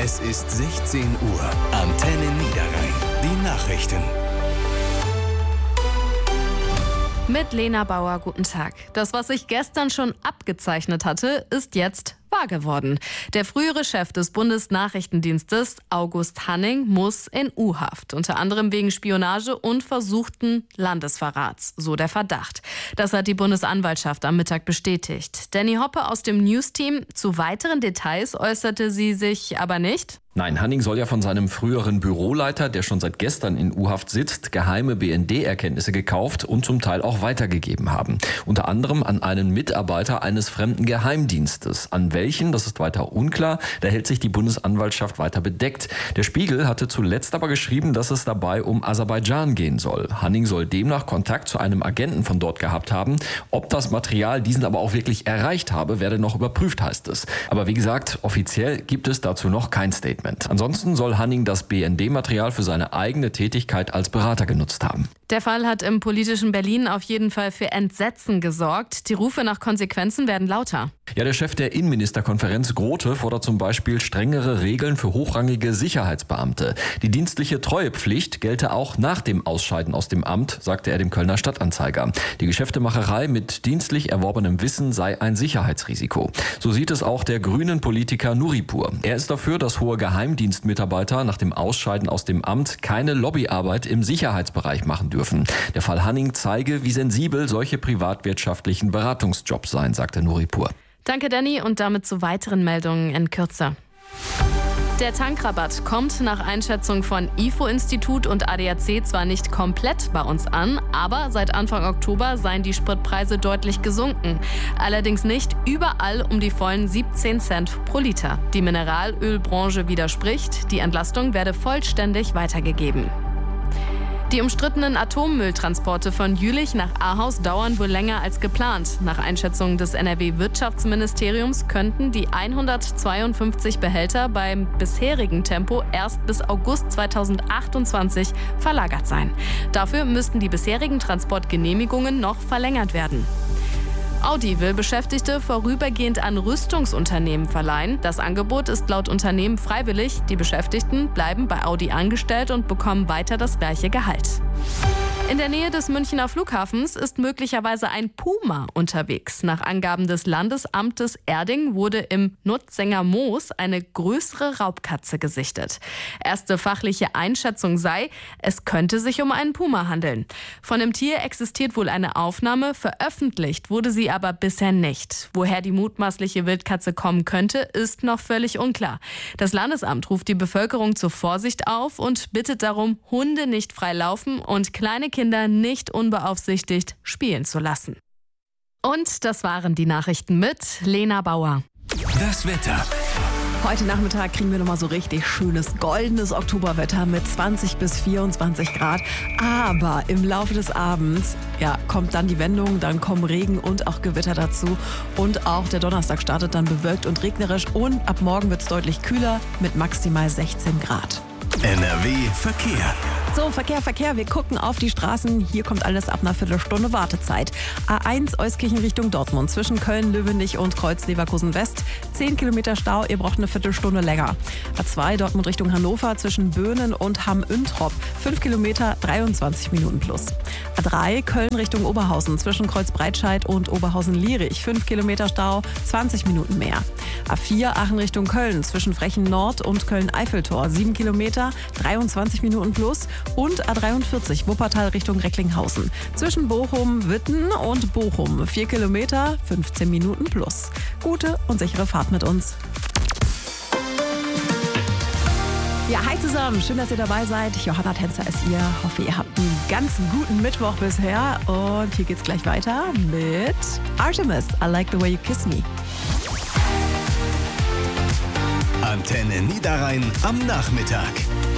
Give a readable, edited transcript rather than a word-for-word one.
Es ist 16 Uhr. Antenne Niederrhein. Die Nachrichten. Mit Lena Bauer, guten Tag. Das, was sich gestern schon abgezeichnet hatte, ist jetzt wahr geworden. Der frühere Chef des Bundesnachrichtendienstes, August Hanning, muss in U-Haft. Unter anderem wegen Spionage und versuchten Landesverrats, so der Verdacht. Das hat die Bundesanwaltschaft am Mittag bestätigt. Danny Hoppe aus dem News-Team. Zu weiteren Details äußerte sie sich aber nicht. Nein, Hanning soll ja von seinem früheren Büroleiter, der schon seit gestern in U-Haft sitzt, geheime BND-Erkenntnisse gekauft und zum Teil auch weitergegeben haben. Unter anderem an einen Mitarbeiter eines fremden Geheimdienstes. An welchen, das ist weiter unklar, da hält sich die Bundesanwaltschaft weiter bedeckt. Der Spiegel hatte zuletzt aber geschrieben, dass es dabei um Aserbaidschan gehen soll. Hanning soll demnach Kontakt zu einem Agenten von dort gehabt haben. Ob das Material diesen aber auch wirklich erreicht habe, werde noch überprüft, heißt es. Aber wie gesagt, offiziell gibt es dazu noch kein Statement. Ansonsten soll Hanning das BND-Material für seine eigene Tätigkeit als Berater genutzt haben. Der Fall hat im politischen Berlin auf jeden Fall für Entsetzen gesorgt. Die Rufe nach Konsequenzen werden lauter. Ja, der Chef der Innenministerkonferenz Grote fordert zum Beispiel strengere Regeln für hochrangige Sicherheitsbeamte. Die dienstliche Treuepflicht gelte auch nach dem Ausscheiden aus dem Amt, sagte er dem Kölner Stadtanzeiger. Die Geschäftemacherei mit dienstlich erworbenem Wissen sei ein Sicherheitsrisiko. So sieht es auch der grünen Politiker Nuripur. Er ist dafür, dass hohe Geheimdienstmitarbeiter nach dem Ausscheiden aus dem Amt keine Lobbyarbeit im Sicherheitsbereich machen dürfen. Der Fall Hanning zeige, wie sensibel solche privatwirtschaftlichen Beratungsjobs seien, sagte Nuripur. Danke, Danny, und damit zu weiteren Meldungen in Kürze. Der Tankrabatt kommt nach Einschätzung von IFO-Institut und ADAC zwar nicht komplett bei uns an, aber seit Anfang Oktober seien die Spritpreise deutlich gesunken. Allerdings nicht überall um die vollen 17 Cent pro Liter. Die Mineralölbranche widerspricht, die Entlastung werde vollständig weitergegeben. Die umstrittenen Atommülltransporte von Jülich nach Ahaus dauern wohl länger als geplant. Nach Einschätzung des NRW-Wirtschaftsministeriums könnten die 152 Behälter beim bisherigen Tempo erst bis August 2028 verlagert sein. Dafür müssten die bisherigen Transportgenehmigungen noch verlängert werden. Audi will Beschäftigte vorübergehend an Rüstungsunternehmen verleihen. Das Angebot ist laut Unternehmen freiwillig. Die Beschäftigten bleiben bei Audi angestellt und bekommen weiter das gleiche Gehalt. In der Nähe des Münchner Flughafens ist möglicherweise ein Puma unterwegs. Nach Angaben des Landesamtes Erding wurde im Nutzinger Moos eine größere Raubkatze gesichtet. Erste fachliche Einschätzung sei, es könnte sich um einen Puma handeln. Von dem Tier existiert wohl eine Aufnahme, veröffentlicht wurde sie aber bisher nicht. Woher die mutmaßliche Wildkatze kommen könnte, ist noch völlig unklar. Das Landesamt ruft die Bevölkerung zur Vorsicht auf und bittet darum, Hunde nicht frei laufen und kleine Kinder nicht unbeaufsichtigt spielen zu lassen. Und das waren die Nachrichten mit Lena Bauer. Das Wetter. Heute Nachmittag kriegen wir nochmal so richtig schönes, goldenes Oktoberwetter mit 20 bis 24 Grad. Aber im Laufe des Abends kommt dann die Wendung, dann kommen Regen und auch Gewitter dazu. Und auch der Donnerstag startet dann bewölkt und regnerisch. Und ab morgen wird es deutlich kühler mit maximal 16 Grad. NRW Verkehr. So, Verkehr. Wir gucken auf die Straßen. Hier kommt alles ab einer Viertelstunde Wartezeit. A1 Euskirchen Richtung Dortmund zwischen Köln, Löwenich und Kreuz-Leverkusen West. 10 Kilometer Stau, ihr braucht eine Viertelstunde länger. A2 Dortmund Richtung Hannover zwischen Böhnen und Hamm-Üntrop. 5 Kilometer, 23 Minuten plus. A3 Köln Richtung Oberhausen zwischen Kreuzbreitscheid und Oberhausen-Lierich. 5 Kilometer Stau, 20 Minuten mehr. A4 Aachen Richtung Köln zwischen Frechen Nord und Köln-Eiffeltor. 7 Kilometer, 23 Minuten plus. Und A43 Wuppertal Richtung Recklinghausen. Zwischen Bochum, Witten und Bochum. 4 Kilometer, 15 Minuten plus. Gute und sichere Fahrt mit uns. Ja, hi zusammen. Schön, dass ihr dabei seid. Johanna Tänzer ist hier. Hoffe, ihr habt einen ganz guten Mittwoch bisher. Und hier geht's gleich weiter mit Artemis. I like the way you kiss me. Antenne Niederrhein am Nachmittag.